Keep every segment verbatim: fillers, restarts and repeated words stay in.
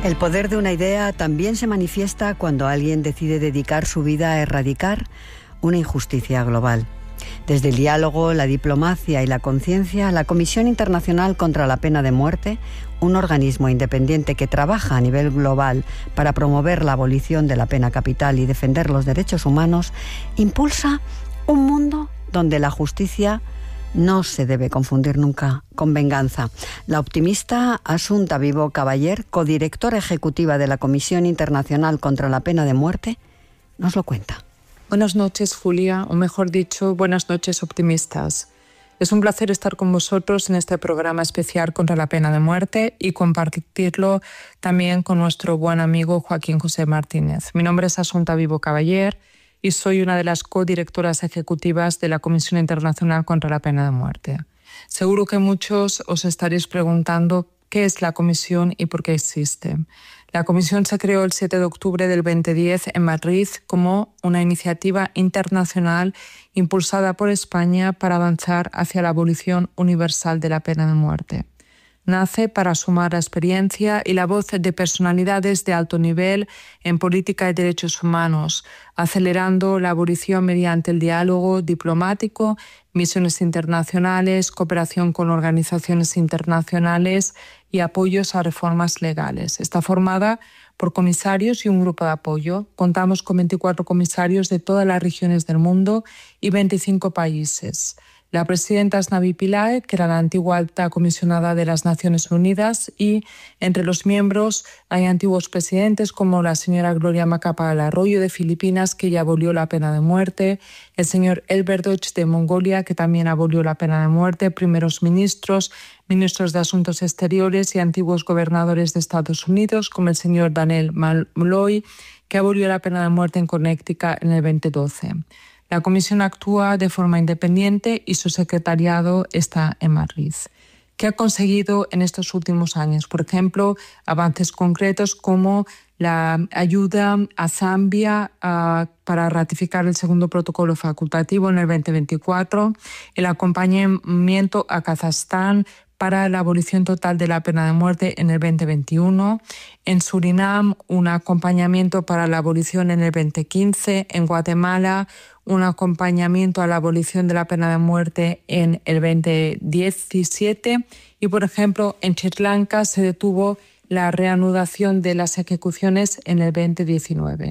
El poder de una idea también se manifiesta cuando alguien decide dedicar su vida a erradicar una injusticia global. Desde el diálogo, la diplomacia y la conciencia, la Comisión Internacional contra la Pena de Muerte, un organismo independiente que trabaja a nivel global para promover la abolición de la pena capital y defender los derechos humanos, impulsa un mundo donde la justicia no se debe confundir nunca con venganza. La optimista Asunta Vivo Caballer, codirectora ejecutiva de la Comisión Internacional contra la Pena de Muerte, nos lo cuenta. Buenas noches, Julia, o mejor dicho, buenas noches, optimistas. Es un placer estar con vosotros en este programa especial contra la pena de muerte y compartirlo también con nuestro buen amigo Joaquín José Martínez. Mi nombre es Asunta Vivo Caballer y soy una de las codirectoras ejecutivas de la Comisión Internacional contra la Pena de Muerte. Seguro que muchos os estaréis preguntando qué es la Comisión y por qué existe. La Comisión se creó el siete de octubre del dos mil diez en Madrid como una iniciativa internacional impulsada por España para avanzar hacia la abolición universal de la pena de muerte. Nace para sumar la experiencia y la voz de personalidades de alto nivel en política y derechos humanos, acelerando la abolición mediante el diálogo diplomático, misiones internacionales, cooperación con organizaciones internacionales y apoyos a reformas legales. Está formada por comisarios y un grupo de apoyo. Contamos con veinticuatro comisarios de todas las regiones del mundo y veinticinco países. La presidenta es Navi Pillay, que era la antigua alta comisionada de las Naciones Unidas, y entre los miembros hay antiguos presidentes como la señora Gloria Macapagal-Arroyo de Filipinas, que ya abolió la pena de muerte, el señor Elberdoj de Mongolia, que también abolió la pena de muerte, primeros ministros, ministros de Asuntos Exteriores y antiguos gobernadores de Estados Unidos, como el señor Daniel Malloy, que abolió la pena de muerte en Connecticut en el dos mil doce. La Comisión actúa de forma independiente y su secretariado está en Madrid. ¿Qué ha conseguido en estos últimos años? Por ejemplo, avances concretos como la ayuda a Zambia uh, para ratificar el segundo protocolo facultativo en el veinte veinticuatro, el acompañamiento a Kazajstán para la abolición total de la pena de muerte en el veinte veintiuno, en Surinam un acompañamiento para la abolición en el veinte quince, en Guatemala un acompañamiento a la abolición de la pena de muerte en el veinte diecisiete y, por ejemplo, en Sri Lanka se detuvo la reanudación de las ejecuciones en el veinte diecinueve.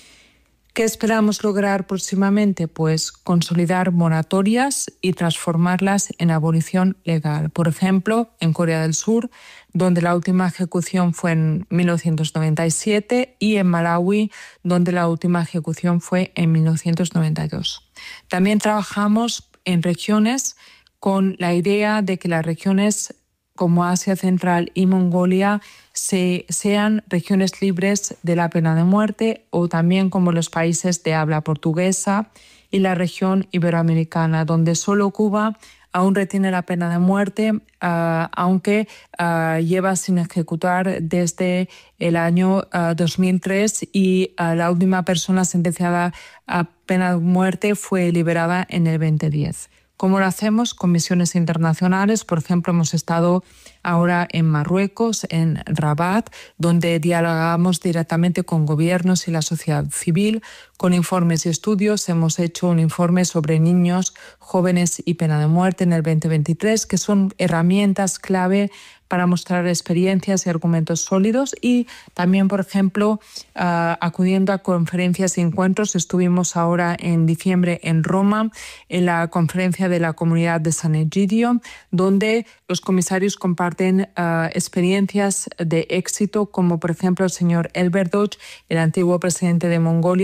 ¿Qué esperamos lograr próximamente? Pues consolidar moratorias y transformarlas en abolición legal. Por ejemplo, en Corea del Sur, donde la última ejecución fue en mil novecientos noventa y siete, y en Malawi, donde la última ejecución fue en mil novecientos noventa y dos. También trabajamos en regiones con la idea de que las regiones como Asia Central y Mongolia se, sean regiones libres de la pena de muerte, o también como los países de habla portuguesa y la región iberoamericana, donde solo Cuba aún retiene la pena de muerte, uh, aunque uh, lleva sin ejecutar desde el año uh, dos mil tres y uh, la última persona sentenciada a pena de muerte fue liberada en el veinte diez. ¿Cómo lo hacemos? Con misiones internacionales. Por ejemplo, hemos estado ahora en Marruecos, en Rabat, donde dialogamos directamente con gobiernos y la sociedad civil, con informes y estudios. Hemos hecho un informe sobre niños, jóvenes y pena de muerte en el veinte veintitrés, que son herramientas clave para mostrar experiencias y argumentos sólidos, y también, por ejemplo, uh, acudiendo a conferencias y encuentros. Estuvimos ahora en diciembre en Roma, en la conferencia de la comunidad de San Egidio, donde los comisarios comparten uh, experiencias de éxito, como por ejemplo el señor Elberdoj, el antiguo presidente de Mongolia,